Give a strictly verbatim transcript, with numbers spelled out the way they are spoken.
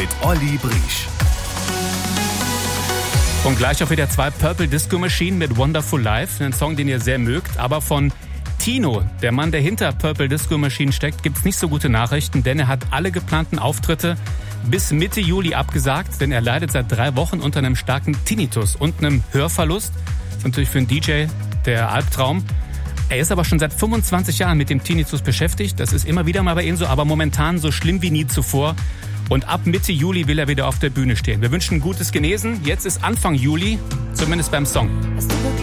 mit Olli Briesch. Und gleich auch wieder zwei Purple Disco Machine mit Wonderful Life, einen Song, den ihr sehr mögt, aber von Tino, der Mann, der hinter Purple Disco Machine steckt, gibt's nicht so gute Nachrichten, denn er hat alle geplanten Auftritte bis Mitte Juli abgesagt, denn er leidet seit drei Wochen unter einem starken Tinnitus und einem Hörverlust. Das ist natürlich für einen D J der Albtraum. Er ist aber schon seit fünfundzwanzig Jahren mit dem Tinnitus beschäftigt. Das ist immer wieder mal bei ihm so, aber momentan so schlimm wie nie zuvor. Und ab Mitte Juli will er wieder auf der Bühne stehen. Wir wünschen gutes Genesen. Jetzt ist Anfang Juli, zumindest beim Song.